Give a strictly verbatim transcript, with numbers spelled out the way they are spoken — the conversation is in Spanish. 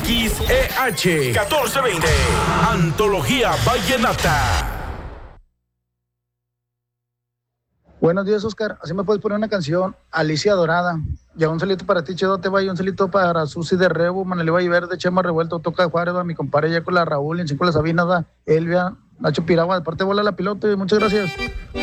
X E H catorce veinte. Antología Vallenata. Buenos días, Oscar. Así me puedes poner una canción, Alicia Dorada. Ya un salito para ti, Chedote Valle, un salito para Susi de Rebo, Manelí Valle Verde, Chema Revuelto, Toca de Juárez, mi compadre Yaco, la Raúl, en cinco la Sabina, da Elvia, Nacho Piragua, de parte bola la piloto, y muchas gracias.